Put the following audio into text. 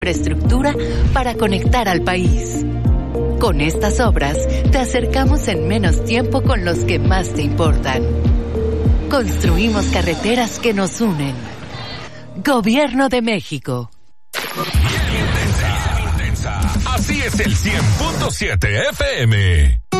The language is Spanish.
infraestructura para conectar al país. Con estas obras, te acercamos en menos tiempo con los que más te importan. Construimos carreteras que nos unen. Gobierno de México. Intensa. Así es el 100.7 FM.